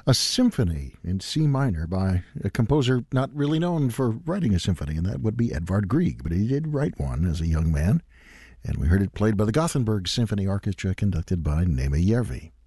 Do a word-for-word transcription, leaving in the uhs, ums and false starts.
a symphony in C minor by a composer not really known for writing a symphony, and that would be Edvard Grieg, but he did write one as a young man, and we heard it played by the Gothenburg Symphony Orchestra conducted by Nema Järvi.